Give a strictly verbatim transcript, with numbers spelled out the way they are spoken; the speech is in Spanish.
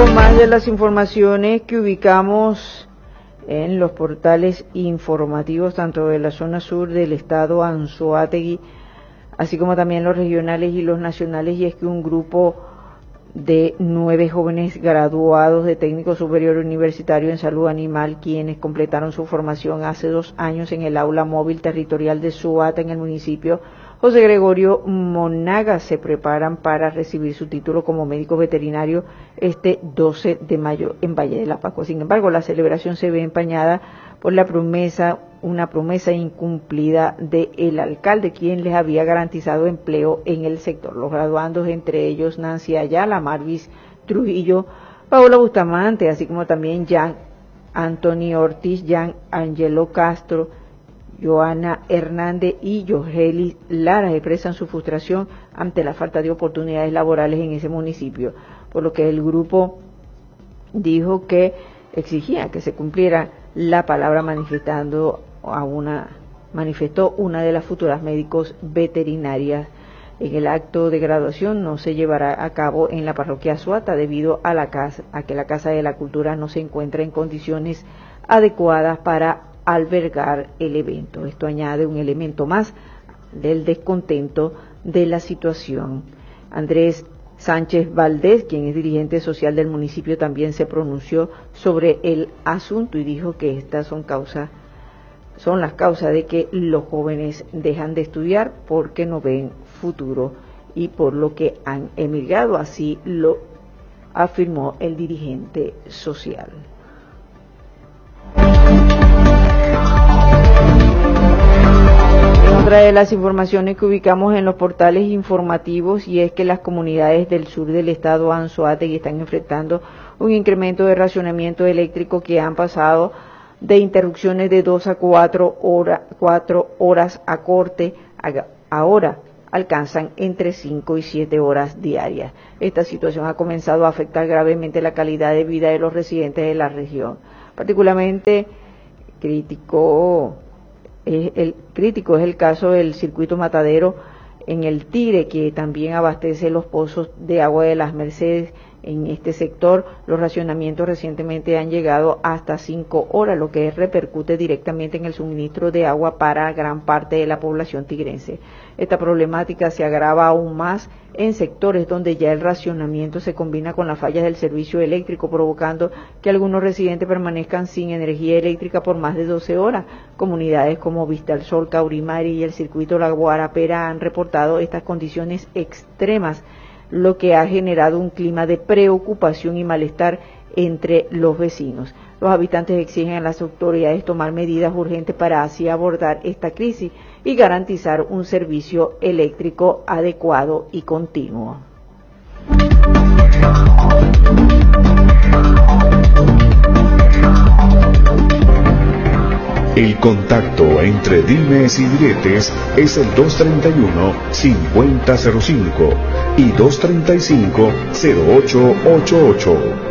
con más de las informaciones que ubicamos en los portales informativos tanto de la zona sur del estado Anzoátegui, así como también los regionales y los nacionales, y es que un grupo de nueve jóvenes graduados de técnico superior universitario en salud animal, quienes completaron su formación hace dos años en el aula móvil territorial de Suata en el municipio José Gregorio Monagas, se preparan para recibir su título como médico veterinario este doce de mayo en Valle de la Pascua. Sin embargo, la celebración se ve empañada por la promesa, una promesa incumplida del alcalde, quien les había garantizado empleo en el sector. Los graduandos, entre ellos Nancy Ayala, Marvis Trujillo, Paola Bustamante, así como también Jan Anthony Ortiz, Jan Angelo Castro, Joana Hernández y Yogelis Lara, expresan su frustración ante la falta de oportunidades laborales en ese municipio, por lo que el grupo dijo que exigía que se cumpliera la palabra, manifestando a una manifestó una de las futuras médicos veterinarias. En el acto de graduación no se llevará a cabo en la parroquia Suata debido a la casa a que la Casa de la Cultura no se encuentra en condiciones adecuadas para albergar el evento. Esto añade un elemento más del descontento de la situación. Andrés Sánchez Valdés, quien es dirigente social del municipio, también se pronunció sobre el asunto y dijo que estas son causas, son las causas de que los jóvenes dejan de estudiar porque no ven futuro y por lo que han emigrado, así lo afirmó el dirigente social. Otra de las informaciones que ubicamos en los portales informativos, y es que las comunidades del sur del estado Anzoátegui están enfrentando un incremento de racionamiento eléctrico que han pasado de interrupciones de dos a cuatro horas, cuatro horas a corte, a, ahora alcanzan entre cinco y siete horas diarias. Esta situación ha comenzado a afectar gravemente la calidad de vida de los residentes de la región. Particularmente crítico es el, crítico es el caso del circuito Matadero en el Tigre, que también abastece los pozos de agua de las Mercedes. En este sector, los racionamientos recientemente han llegado hasta cinco horas, lo que repercute directamente en el suministro de agua para gran parte de la población tigrense. Esta problemática se agrava aún más en sectores donde ya el racionamiento se combina con las fallas del servicio eléctrico, provocando que algunos residentes permanezcan sin energía eléctrica por más de doce horas. Comunidades como Vista al Sol, Caurimari y el circuito La Guarapera han reportado estas condiciones extremas, lo que ha generado un clima de preocupación y malestar entre los vecinos. Los habitantes exigen a las autoridades tomar medidas urgentes para así abordar esta crisis y garantizar un servicio eléctrico adecuado y continuo. El contacto entre dimes y diretes es el dos treinta y uno, cincuenta cero cinco y dos treinta y cinco, cero ocho ochenta y ocho.